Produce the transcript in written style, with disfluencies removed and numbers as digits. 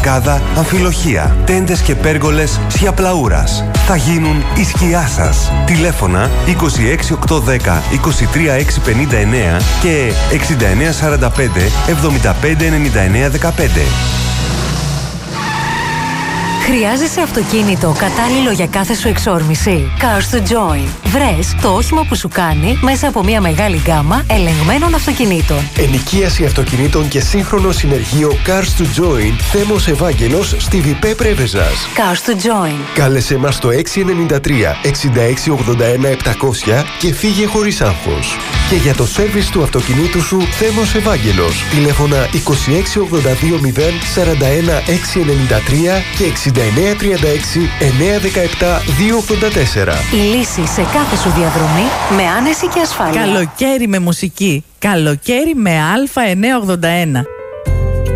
Λευκάδα, Αμφιλοχεία, τέντες και πέργολες Σιαπλαούρας. Θα γίνουν η σκιά σας. Τηλέφωνα 26810 23659 και 6945 759915. Χρειάζεσαι αυτοκίνητο κατάλληλο για κάθε σου εξόρμηση? Cars to Join. Βρες το όχημα που σου κάνει μέσα από μια μεγάλη γκάμα ελεγμένων αυτοκινήτων. Ενοικίαση αυτοκινήτων και σύγχρονο συνεργείο Cars to Join. Θέμος Ευάγγελος στη Βιπέ Πρέβεζας. Cars to Join. Κάλεσε μας στο 693 6681 700 και φύγε χωρίς άγχος. Και για το σέρβις του αυτοκινήτου σου, Θέμος Ευάγγελος. Τηλέφωνα 26820 41 693 και 6936 917 284. Η λύση σε κάθε σου διαδρομή με άνεση και ασφάλεια. Καλοκαίρι με μουσική. Καλοκαίρι με Α981.